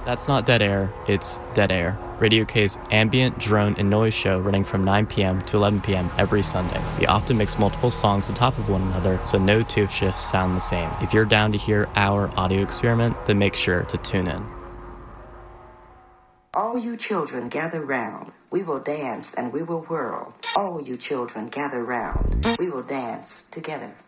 That's not dead air, it's Dead Air, Radio K's ambient, drone, and noise show running from 9 p.m. to 11 p.m. every Sunday. We often mix multiple songs on top of one another, so no two shifts sound the same. If you're down to hear our audio experiment, then make sure to tune in. All you children gather round, we will dance and we will whirl. All you children gather round, we will dance together.